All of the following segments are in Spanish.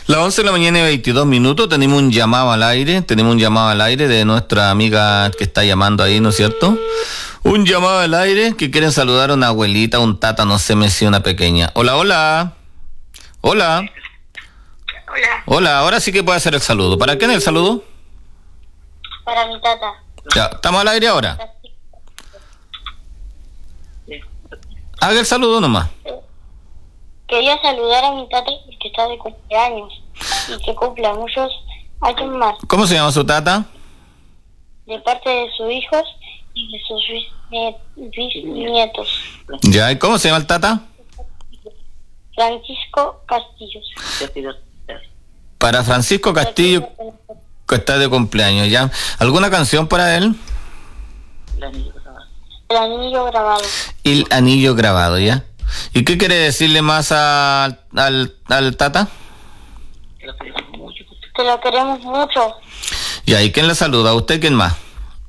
Las 11 de la mañana y 22 minutos, tenemos un llamado al aire, de nuestra amiga que está llamando ahí, ¿no es cierto? Un llamado al aire que quieren saludar a una abuelita, un tata, no sé, me una pequeña. Hola, hola. Hola. Hola. Hola, ahora sí que puede hacer el saludo. ¿Para quién es el saludo? Para mi tata. Ya, ¿estamos al aire ahora? Haga el saludo nomás. Quería saludar a mi tata que está de cumpleaños y que cumpla muchos años más, ¿Cómo se llama su tata? de parte de sus hijos y de sus bisnietos. Ya, ¿y cómo se llama el tata? Francisco Castillos. Para Francisco Castillo, que está de cumpleaños, ¿ya? ¿Alguna canción para él? El anillo grabado. El anillo grabado, ¿ya? ¿Y qué quiere decirle más al tata? Te lo queremos mucho. Ya, ¿y quién le saluda? ¿Usted quién más?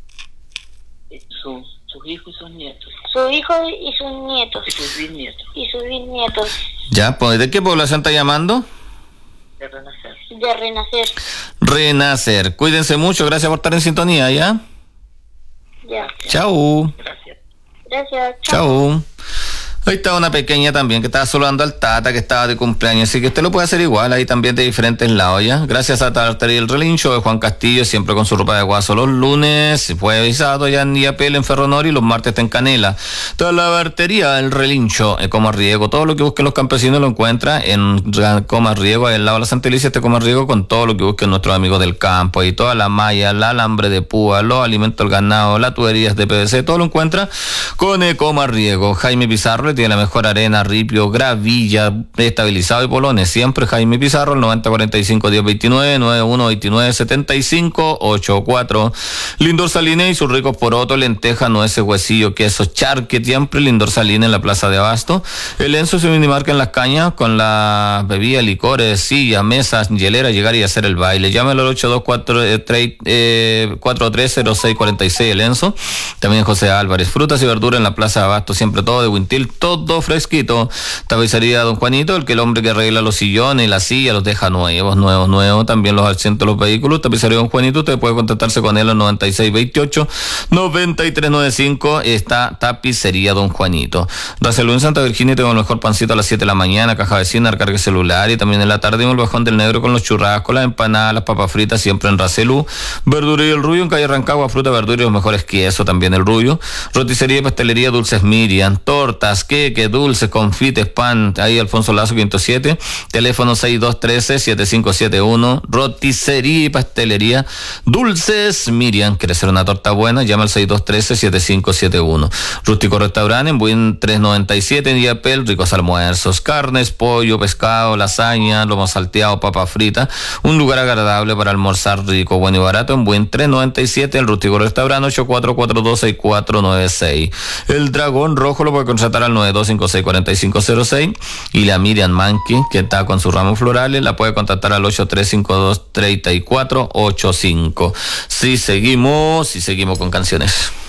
Sus hijos y sus nietos. Su hijo y sus nietos. Y sus bisnietos. Y sus bisnietos. Ya, pues, ¿de qué población está llamando? De renacer. De renacer. Renacer. Cuídense mucho, gracias por estar en sintonía, ¿ya? Ya. Chau. Gracias. Gracias. Chau. Ahí está una pequeña también que estaba saludando al tata que estaba de cumpleaños, así que usted lo puede hacer igual, ahí también de diferentes lados, ¿ya? Gracias a Tartaría el Relincho de Juan Castillo, siempre con su ropa de guaso los lunes, jueves y sábado ya en Iapel en Ferro y los martes está en Canela. Toda la bartería del Relincho, Comas Riego, todo lo que busquen los campesinos lo encuentra en Comas Riego, al lado de la Santa Alicia, Comas Riego, con todo lo que busquen nuestros amigos del campo, y toda la malla, el alambre de púa, los alimentos del ganado, las tuberías de PVC, todo lo encuentra con Comas Riego. Jaime Pizarro tiene la mejor arena, ripio, gravilla, estabilizado y polones. Siempre Jaime Pizarro, el 9045-1029, 9129-7584. Lindor Saline y sus ricos porotos, lenteja, nueces, huesillo, queso, charque, siempre Lindor Saline en la plaza de Abasto. El Enzo se minimarca en las cañas con la bebida, licores, sillas, mesas, hielera, llegar y hacer el baile. Llámelo al 824-430646, el Enzo. También José Álvarez. Frutas y verduras en la plaza de Abasto, siempre todo de Wintil, todo fresquito. Tapicería Don Juanito, el hombre que arregla los sillones y la silla los deja nuevos. También los asientos de los vehículos. Tapicería Don Juanito, usted puede contactarse con él al 9628-9395. Está Tapicería Don Juanito. Racelú en Santa Virginia, tengo el mejor pancito a las 7 de la mañana, caja vecina, recarga celular, y también en la tarde el Bajón del Negro con los churrascos, las empanadas, las papas fritas, siempre en Racelú. Verduría El Rullo en calle Rancagua, fruta, verdura y los mejores quesos, también El Rullo. Roticería y pastelería Dulces Miriam, tortas, queque, dulces, confites, pan, ahí Alfonso Lazo 507, teléfono 6213-7571, roticería y pastelería Dulces Miriam. ¿Quiere hacer una torta buena? Llama al 6213-7571. Rústico Restaurante en Buen 397 en Iapel, ricos almuerzos, carnes, pollo, pescado, lasaña, lomo salteado, papa frita, un lugar agradable para almorzar rico, bueno y barato en Buen 397, el Rústico Restaurante 84426496. El Dragón Rojo lo puede contratar al 92564506, y la Miriam Manqui, que está con sus ramos florales, la puede contactar al 83523485. Si seguimos con canciones.